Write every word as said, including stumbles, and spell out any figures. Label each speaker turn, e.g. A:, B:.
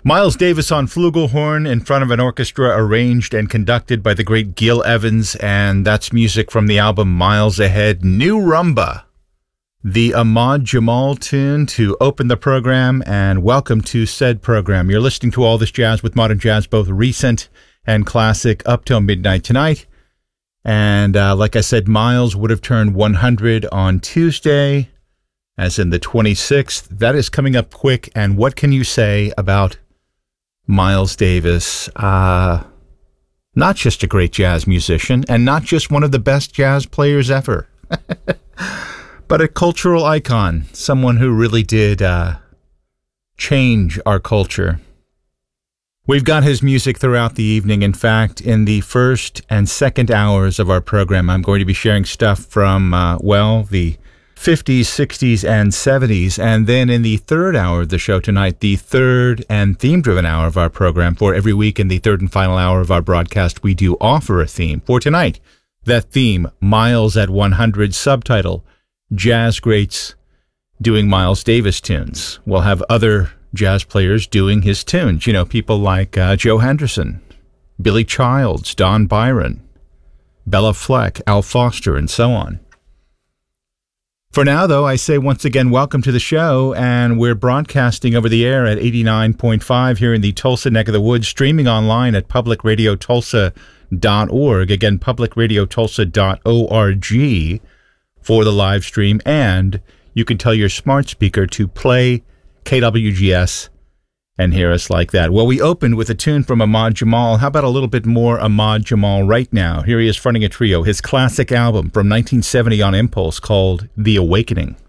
A: Miles Davis on flugelhorn in front of an orchestra arranged and conducted by the great Gil Evans, and that's music from the album Miles Ahead, New Rumba. The Ahmad Jamal tune to open the program, and welcome to said program. You're listening to All This Jazz with Modern Jazz, both recent and classic, up till midnight tonight. And uh, like I said, Miles would have turned one hundred on Tuesday, as in the twenty-sixth. That is coming up quick, and what can you say about Miles Davis? Uh, not just a great jazz musician, and not just one of the best jazz players ever, but a cultural icon, someone who really did uh, change our culture. We've got his music throughout the evening. In fact, in the first and second hours of our program, I'm going to be sharing stuff from, uh, well, the fifties, sixties, and seventies. And then in the third hour of the show tonight, the third and theme-driven hour of our program, for every week in the third and final hour of our broadcast, we do offer a theme. For tonight, that theme, Miles at one hundred, subtitle, Jazz Greats Doing Miles Davis Tunes. We'll have other jazz players doing his tunes. You know, people like uh, Joe Henderson, Billy Childs, Don Byron, Bella Fleck, Al Foster, and so on. For now, though, I say once again, welcome to the show, and we're broadcasting over the air at eighty-nine point five here in the Tulsa neck of the woods, streaming online at public radio tulsa dot org. Again, public radio tulsa dot org for the live stream, and you can tell your smart speaker to play K W G S and hear us like that. Well, we opened with a tune from Ahmad Jamal. How about a little bit more Ahmad Jamal right now? Here he is fronting a trio, his classic album from nineteen seventy on Impulse called The Awakening.